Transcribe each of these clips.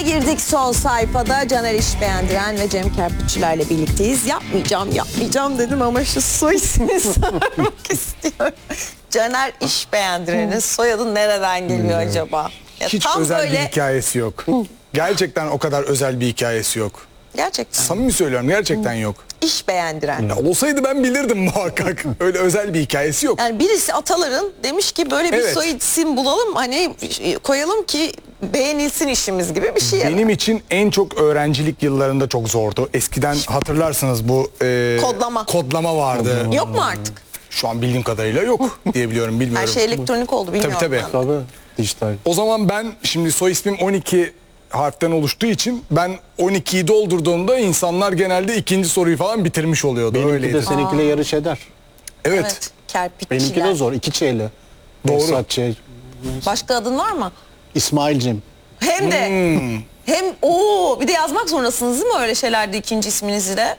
girdik son sayfada. Caner İşbeğendiren ve Cem Kerpiççilerle birlikteyiz. Yapmayacağım dedim ama şu soy ismini sormak istiyorum. Caner İşbeğendiren'in soyadı nereden geliyor acaba? Ya hiç özel bir hikayesi yok. Gerçekten o kadar özel bir hikayesi yok. Gerçekten. Samimi söylüyorum, gerçekten yok. İşbeğendiren. Ya olsaydı ben bilirdim muhakkak. Öyle özel bir hikayesi yok. Yani birisi ataların demiş ki böyle bir soy isim bulalım, hani koyalım ki beğenilsin işimiz gibi bir şey. Benim için en çok öğrencilik yıllarında çok zordu. Eskiden hatırlarsınız bu kodlama vardı. Yok mu artık? Şu an bildiğim kadarıyla yok diyebiliyorum, bilmiyorum. Her şey elektronik oldu, bilmiyorum. Tabii. Dijital. O zaman ben şimdi soy ismim 12 harften oluştuğu için ben 12'yi doldurduğumda insanlar genelde ikinci soruyu falan bitirmiş oluyordu. Benimki öyleydi. de seninkiyle yarış eder. Evet. Kerpiççiler. Benimki de zor. 2 çeyli. Doğru. Behzatçı. Başka adın var mı? İsmail'cim. Hem de hem bir de yazmak zorundasınız değil mi öyle şeylerde ikinci isminizi de?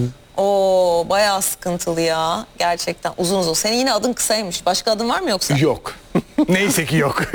Oo, bayağı sıkıntılı ya. Gerçekten uzun. Senin yine adın kısaymış. Başka adın var mı yoksa? Yok. Neyse ki yok.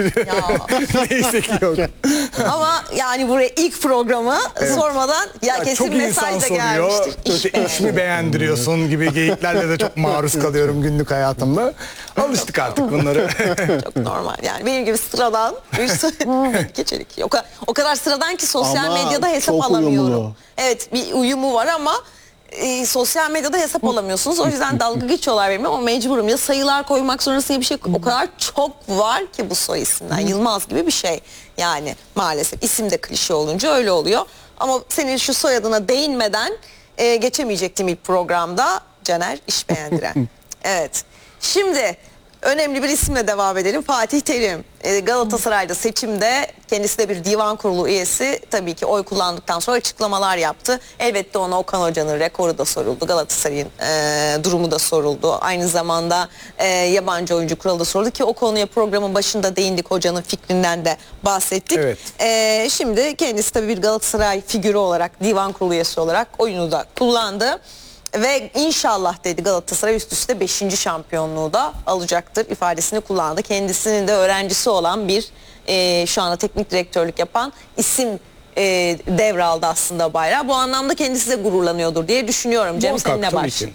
Neyse ki yok. Ama yani buraya ilk programı sormadan ya kesin çok mesaj insan da soruyor. gelmiştir. İşte ismi beğendiriyorsun gibi geyiklerle de çok maruz kalıyorum günlük hayatımda. Alıştık artık bunları. Çok normal yani benim gibi sıradan geçerik. O kadar sıradan ki sosyal Ama medyada hesap çok alamıyorum. uyumlu. Evet, bir uyumu var ama sosyal medyada hesap alamıyorsunuz. O yüzden dalga geçiyorlar benimle ama mecburum. Ya sayılar koymak sonrası ya bir şey. O kadar çok var ki bu soy isimden. Yılmaz gibi bir şey. Yani maalesef isim de klişe olunca öyle oluyor. Ama senin şu soyadına değinmeden geçemeyecektim ilk programda. Caner İşbeğendiren. Evet. Şimdi önemli bir isimle devam edelim. Fatih Terim. Galatasaray'da seçimde kendisi de bir divan kurulu üyesi. Tabii ki oy kullandıktan sonra açıklamalar yaptı. Elbette ona Okan Hoca'nın rekoru da soruldu. Galatasaray'ın durumu da soruldu. Aynı zamanda yabancı oyuncu kuralı da soruldu ki o konuya programın başında değindik. Hocanın fikrinden de bahsettik. Evet. Şimdi kendisi tabii bir Galatasaray figürü olarak, divan kurulu üyesi olarak oyunu da kullandı. Ve inşallah dedi Galatasaray üst üste 5. şampiyonluğu da alacaktır ifadesini kullandı. Kendisinin de öğrencisi olan bir şu anda teknik direktörlük yapan isim devraldı aslında bayrağı. Bu anlamda kendisi de gururlanıyordur diye düşünüyorum. Cem, seninle başlayalım.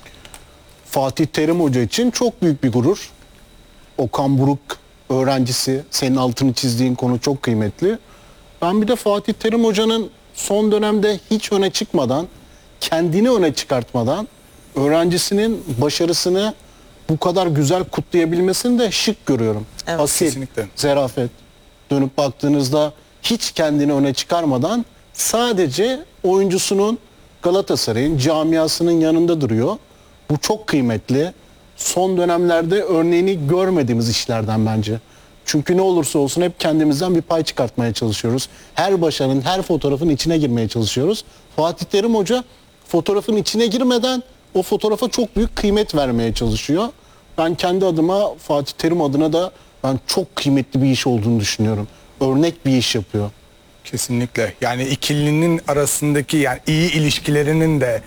Fatih Terim Hoca için çok büyük bir gurur. Okan Buruk öğrencisi, senin altını çizdiğin konu çok kıymetli. Ben bir de Fatih Terim Hoca'nın son dönemde hiç öne çıkmadan, kendini öne çıkartmadan öğrencisinin başarısını bu kadar güzel kutlayabilmesini de şık görüyorum. Evet. Asil, Kesinlikle. zarafet. Dönüp baktığınızda hiç kendini öne çıkarmadan sadece oyuncusunun, Galatasaray'ın, camiasının yanında duruyor. Bu çok kıymetli. Son dönemlerde örneğini görmediğimiz işlerden bence. Çünkü ne olursa olsun hep kendimizden bir pay çıkartmaya çalışıyoruz. Her başarının, her fotoğrafın içine girmeye çalışıyoruz. Fatih Terim Hoca fotoğrafın içine girmeden o fotoğrafa çok büyük kıymet vermeye çalışıyor. Ben kendi adıma Fatih Terim adına da ben çok kıymetli bir iş olduğunu düşünüyorum. Örnek bir iş yapıyor. Kesinlikle. Yani ikilinin arasındaki yani iyi ilişkilerinin de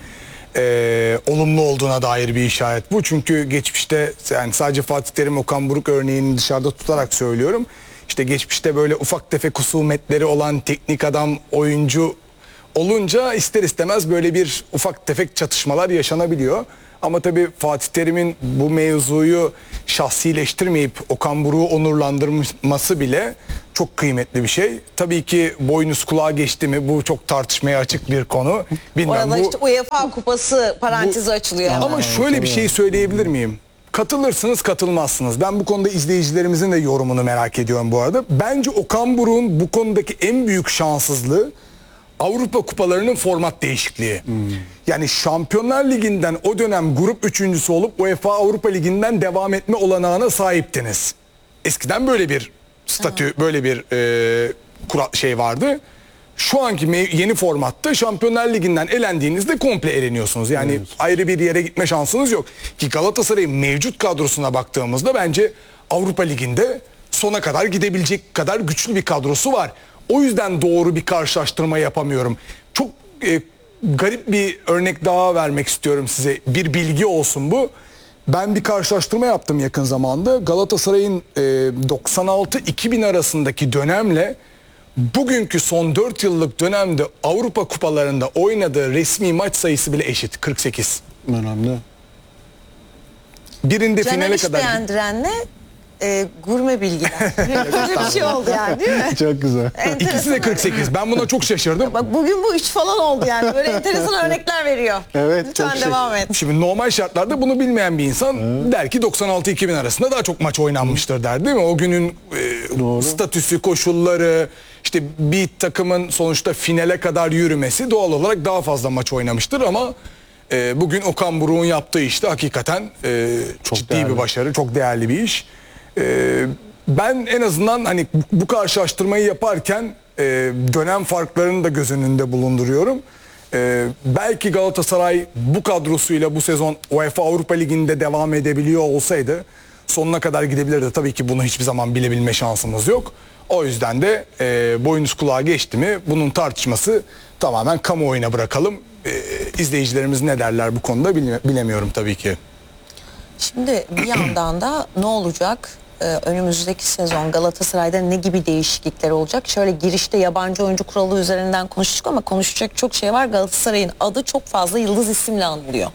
olumlu olduğuna dair bir işaret bu. Çünkü geçmişte yani sadece Fatih Terim, Okan Buruk örneğini dışarıda tutarak söylüyorum. İşte geçmişte böyle ufak tefek husumetleri olan teknik adam, oyuncu olunca ister istemez böyle bir ufak tefek çatışmalar yaşanabiliyor. Ama tabii Fatih Terim'in bu mevzuyu şahsileştirmeyip Okan Buruk'u onurlandırması bile çok kıymetli bir şey. Tabii ki boynuz kulağa geçti mi bu çok tartışmaya açık bir konu. Bilmem, Orada işte UEFA kupası parantezi açılıyor. Ama şöyle bir şey söyleyebilir miyim? Katılırsınız, katılmazsınız. Ben bu konuda izleyicilerimizin de yorumunu merak ediyorum bu arada. Bence Okan Buruk'un bu konudaki en büyük şanssızlığı Avrupa kupalarının format değişikliği. Yani Şampiyonlar Ligi'nden o dönem grup üçüncüsü olup UEFA Avrupa Ligi'nden devam etme olanağına sahiptiniz. Eskiden böyle bir statü, böyle bir şey vardı. Şu anki yeni formatta Şampiyonlar Ligi'nden elendiğinizde komple eleniyorsunuz. Yani ayrı bir yere gitme şansınız yok. Ki Galatasaray'ın mevcut kadrosuna baktığımızda bence Avrupa Ligi'nde sona kadar gidebilecek kadar güçlü bir kadrosu var. O yüzden doğru bir karşılaştırma yapamıyorum. Çok garip bir örnek daha vermek istiyorum size. Bir bilgi olsun bu. Ben bir karşılaştırma yaptım yakın zamanda. Galatasaray'ın 96-2000 arasındaki dönemle bugünkü son 4 yıllık dönemde Avrupa kupalarında oynadığı resmi maç sayısı bile eşit. 48. Önemli. Birinde Caner finale kadar... beğendirenle gurme bilgiler. Böyle bir şey oldu yani, değil mi? Çok güzel. İkisi de 48. Ben buna çok şaşırdım. Bak bugün bu 3 falan oldu yani. Böyle enteresan örnekler veriyor. Evet, Lütfen çok devam et. Şimdi normal şartlarda bunu bilmeyen bir insan der ki 96-2000 arasında daha çok maç oynanmıştır der, değil mi? O günün Doğru. statüsü, koşulları, işte bir takımın sonuçta finale kadar yürümesi doğal olarak daha fazla maç oynamıştır ama bugün Okan Buruk'un yaptığı işte hakikaten Çok ciddi değerli. bir başarı, çok değerli bir iş. Ben en azından hani bu karşılaştırmayı yaparken dönem farklarını da göz önünde bulunduruyorum. Belki Galatasaray bu kadrosuyla bu sezon UEFA Avrupa Ligi'nde devam edebiliyor olsaydı sonuna kadar gidebilirdi. Tabii ki bunu hiçbir zaman bilebilme şansımız yok. O yüzden de boynuz kulağa geçti mi bunun tartışması tamamen kamuoyuna bırakalım. İzleyicilerimiz ne derler bu konuda bilemiyorum tabii ki. Şimdi bir yandan da ne olacak? Önümüzdeki sezon Galatasaray'da ne gibi değişiklikler olacak? Şöyle girişte yabancı oyuncu kuralı üzerinden konuştuk ama konuşacak çok şey var. Galatasaray'ın adı çok fazla yıldız isimle anılıyor.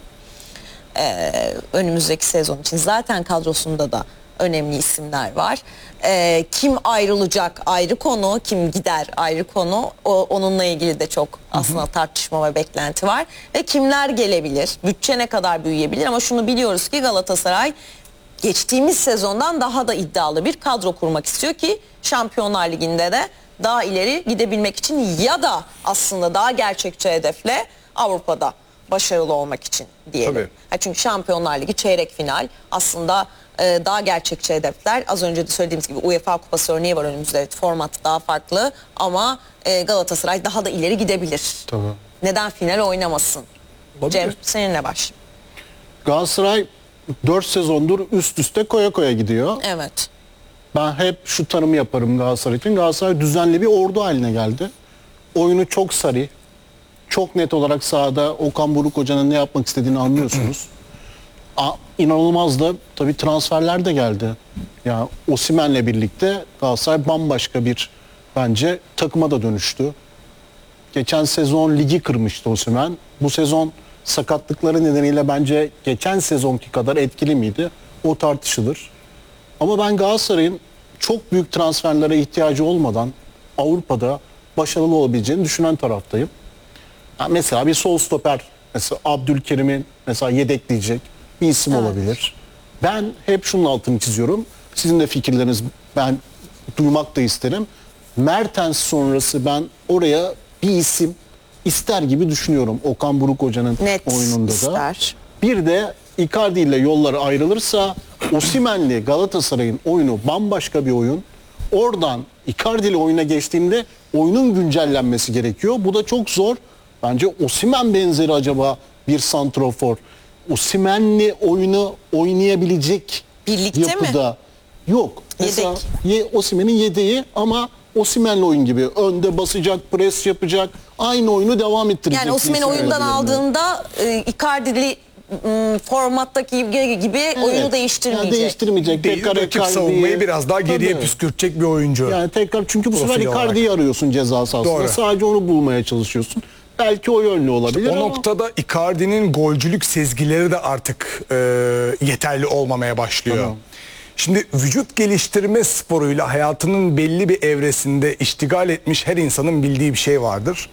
Önümüzdeki sezon için. Zaten kadrosunda da önemli isimler var. Kim ayrılacak ayrı konu, kim gider ayrı konu. Onunla ilgili de çok aslında tartışma ve beklenti var. Ve kimler gelebilir? Bütçe ne kadar büyüyebilir? Ama şunu biliyoruz ki Galatasaray geçtiğimiz sezondan daha da iddialı bir kadro kurmak istiyor ki Şampiyonlar Ligi'nde de daha ileri gidebilmek için ya da aslında daha gerçekçi hedefle Avrupa'da başarılı olmak için diyelim. Tabii. Çünkü Şampiyonlar Ligi çeyrek final aslında daha gerçekçi hedefler. Az önce de söylediğimiz gibi UEFA Kupası örneği var önümüzde. Evet, format daha farklı ama Galatasaray daha da ileri gidebilir. Tabii. Neden final oynamasın? Olabilir. Cem seninle başlayayım. Galatasaray 4 sezondur üst üste koya koya gidiyor. Evet. Ben hep şu tanımı yaparım Galatasaray için. Galatasaray düzenli bir ordu haline geldi. Oyunu çok sarı. Çok net olarak sahada Okan Buruk Hoca'nın ne yapmak istediğini anlıyorsunuz. İnanılmaz da tabii transferler de geldi. Ya Osimhen'le birlikte Galatasaray bambaşka bir bence takıma da dönüştü. Geçen sezon ligi kırmıştı Osimhen. Bu sezon sakatlıkları nedeniyle bence geçen sezonki kadar etkili miydi? O tartışılır. Ama ben Galatasaray'ın çok büyük transferlere ihtiyacı olmadan Avrupa'da başarılı olabileceğini düşünen taraftayım. Ya mesela bir sol stoper, mesela Abdülkerim'i mesela yedekleyecek bir isim olabilir. Ben hep şunun altını çiziyorum. Sizin de fikirleriniz ben duymak da isterim. Mertens sonrası ben oraya bir isim ister gibi düşünüyorum Okan Buruk Hoca'nın Net oyununda da. ister. Bir de Icardi ile yolları ayrılırsa Osimhen'li Galatasaray'ın oyunu bambaşka bir oyun. Oradan Icardi ile oyuna geçtiğinde oyunun güncellenmesi gerekiyor. Bu da çok zor. Bence Osimhen benzeri acaba bir santrofor. Osimhen'li oyunu oynayabilecek Birlikte mi? yapıda yok. Mesela Yedek. Osimhen'in yedeği ama Osimhen'li oyun gibi. Önde basacak, pres yapacak. Aynı oyunu devam ettirecek. Yani Osimhen'i bir isim oyundan olabilir. aldığında Icardi'li formattaki gibi oyunu Evet. değiştirmeyecek. Yani değiştirmeyecek. Değil, Tekrar rakip Icardi'yi- savunmayı biraz daha geriye Tabii. püskürtecek bir oyuncu. Yani tekrar çünkü bu sefer Profil olarak. Icardi'yi arıyorsun ceza sahasında. Doğru. Sadece onu bulmaya çalışıyorsun. Belki o yönlü olabilir O ama noktada Icardi'nin golcülük sezgileri de artık yeterli olmamaya başlıyor. Tamam. Şimdi vücut geliştirme sporuyla hayatının belli bir evresinde iştigal etmiş her insanın bildiği bir şey vardır.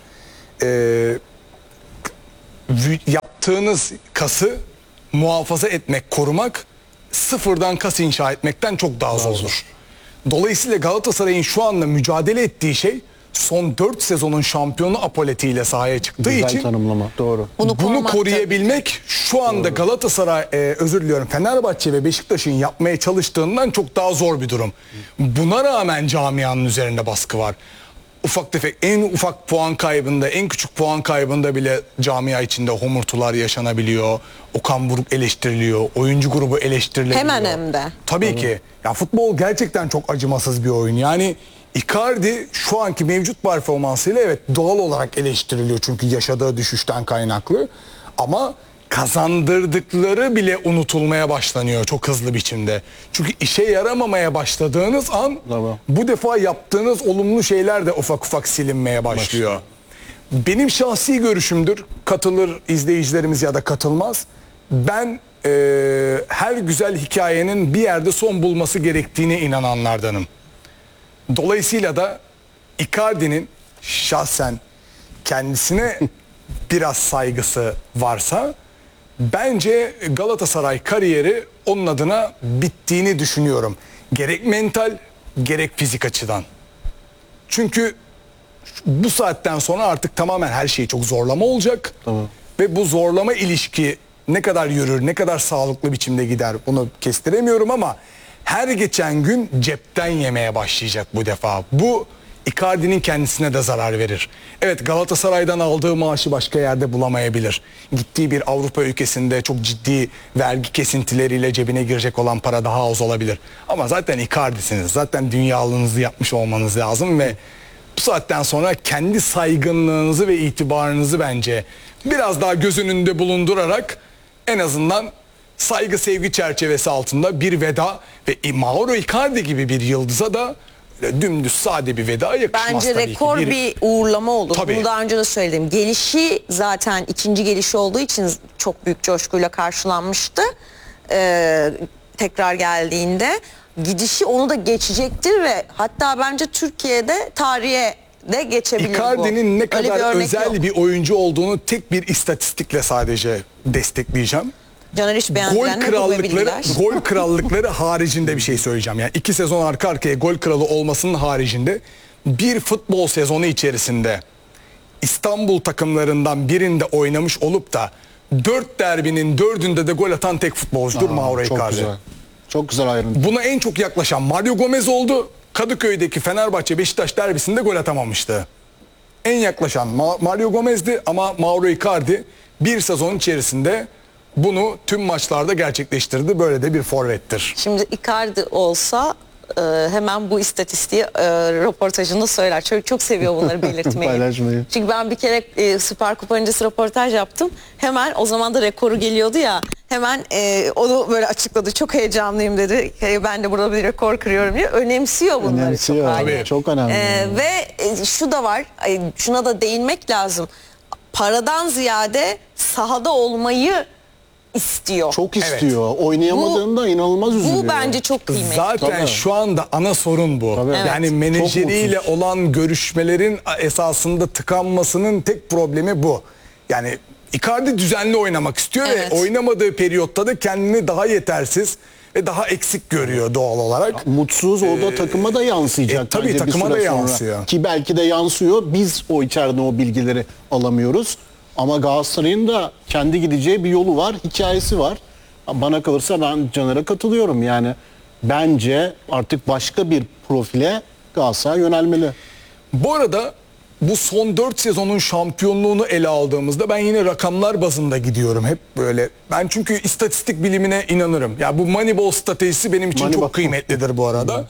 Yaptığınız kası muhafaza etmek, korumak sıfırdan kas inşa etmekten çok daha zordur. Dolayısıyla Galatasaray'ın şu anda mücadele ettiği şey son 4 sezonun şampiyonu apoletiyle sahaya çıktığı güzel için tanımlama. Doğru. bunu korumak koruyabilmek şu anda Galatasaray, özür diliyorum, Fenerbahçe ve Beşiktaş'ın yapmaya çalıştığından çok daha zor bir durum. Buna rağmen camianın üzerinde baskı var. Ufak tefek, en ufak puan kaybında, en küçük puan kaybında bile camia içinde homurtular yaşanabiliyor. Okan Buruk eleştiriliyor, oyuncu grubu eleştirilebiliyor. Hemen hem de. Tabii ki. Ya futbol gerçekten çok acımasız bir oyun. Yani Icardi şu anki mevcut performansıyla evet doğal olarak eleştiriliyor çünkü yaşadığı düşüşten kaynaklı. Ama kazandırdıkları bile unutulmaya başlanıyor çok hızlı biçimde. Çünkü işe yaramamaya başladığınız an Bravo. bu defa yaptığınız olumlu şeyler de ufak ufak silinmeye başlıyor. Benim şahsi görüşümdür. Katılır izleyicilerimiz ya da katılmaz. Ben her güzel hikayenin bir yerde son bulması gerektiğine inananlardanım. Dolayısıyla da Icardi'nin şahsen kendisine biraz saygısı varsa bence Galatasaray kariyeri onun adına bittiğini düşünüyorum. Gerek mental gerek fizik açıdan. Çünkü bu saatten sonra artık tamamen her şey çok zorlama olacak. Tamam. Ve bu zorlama ilişki ne kadar yürür, ne kadar sağlıklı biçimde gider bunu kestiremiyorum ama her geçen gün cepten yemeye başlayacak bu defa. Bu Icardi'nin kendisine de zarar verir. Evet, Galatasaray'dan aldığı maaşı başka yerde bulamayabilir. Gittiği bir Avrupa ülkesinde çok ciddi vergi kesintileriyle cebine girecek olan para daha az olabilir. Ama zaten Icardi'siniz. Zaten dünyalığınızı yapmış olmanız lazım ve bu saatten sonra kendi saygınlığınızı ve itibarınızı bence biraz daha göz önünde bulundurarak en azından saygı sevgi çerçevesi altında bir veda ve Mauro Icardi gibi bir yıldıza da dümdüz sade bir veda yakışmaz Bence tabii ki. rekor bir uğurlama olur. Tabii. Bunu daha önce de söyledim. Gelişi zaten ikinci gelişi olduğu için çok büyük coşkuyla karşılanmıştı. Tekrar geldiğinde. Gidişi onu da geçecektir ve hatta bence Türkiye'de tarihe de geçebilir bu. Icardi'nin ne Öyle bir kadar örnek özel yok. bir oyuncu olduğunu tek bir istatistikle sadece destekleyeceğim. Caner hiç Gol beğendiler ne krallıkları, gol krallıkları haricinde bir şey söyleyeceğim. Yani 2 sezon arka arkaya gol kralı olmasının haricinde bir futbol sezonu içerisinde İstanbul takımlarından birinde oynamış olup da 4 derbinin 4'ünde de gol atan tek futbolcudur Mauro Çok Icardi. güzel. Çok güzel ayrıntı. Buna en çok yaklaşan Mario Gomez oldu. Kadıköy'deki Fenerbahçe Beşiktaş derbisinde gol atamamıştı. En yaklaşan Mario Gomez'di ama Mauro Icardi bir sezon içerisinde bunu tüm maçlarda gerçekleştirdi. Böyle de bir forvettir. Şimdi Icardi olsa hemen bu istatistiği röportajında söyler. Çok seviyor bunları belirtmeyi. Paylaşmayı. Çünkü ben bir kere Süper Kupa öncesi röportaj yaptım. Hemen o zaman da rekoru geliyordu ya. Hemen onu böyle açıkladı. Çok heyecanlıyım dedi. Ben de burada bir rekor kırıyorum diye. Önemsiyor bunları. Önemsiyor. Çok, Tabii. Çok önemli. Ve şu da var. Şuna da değinmek lazım. Paradan ziyade sahada olmayı istiyor. Çok istiyor. Oynayamadığında inanılmaz üzülüyor. Bu bence çok kıymetli. Zaten Tabii. şu anda ana sorun bu. Tabii. Yani Evet. menajeriyle Çok mutsuz. olan görüşmelerin esasında tıkanmasının tek problemi bu. Yani Icardi düzenli oynamak istiyor Evet. ve oynamadığı periyotta da kendini daha yetersiz ve daha eksik görüyor doğal olarak. Mutsuz, o da takıma da yansıyacak. tabii bence bir takıma süre da sonra. yansıyor. Ki belki de yansıyor. Biz o içeriden o bilgileri alamıyoruz. Ama Galatasaray'ın da kendi gideceği bir yolu var, hikayesi var. Bana kalırsa ben Caner'e katılıyorum. Yani bence artık başka bir profile Galatasaray yönelmeli. Bu arada bu son 4 sezonun şampiyonluğunu ele aldığımızda ben yine rakamlar bazında gidiyorum hep böyle. Ben çünkü istatistik bilimine inanırım. Ya bu Moneyball stratejisi benim için Moneyball. çok kıymetlidir bu arada.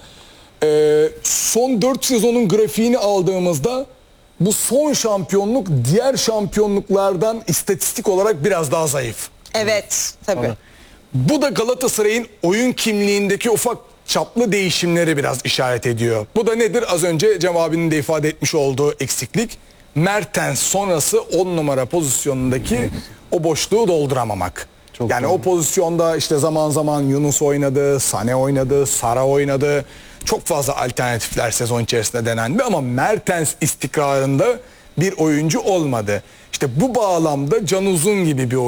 Son 4 sezonun grafiğini aldığımızda bu son şampiyonluk diğer şampiyonluklardan istatistik olarak biraz daha zayıf. Evet, tabii. Bu da Galatasaray'ın oyun kimliğindeki ufak çaplı değişimleri biraz işaret ediyor. Bu da nedir? Az önce Cem abinin de ifade etmiş olduğu eksiklik. Mertens sonrası 10 numara pozisyonundaki o boşluğu dolduramamak. Çok yani doğru. o pozisyonda işte zaman zaman Yunus oynadı, Sané oynadı, Sara oynadı. Çok fazla alternatifler sezon içerisinde denendi ama Mertens istikrarında bir oyuncu olmadı. İşte bu bağlamda Can Uzun gibi bir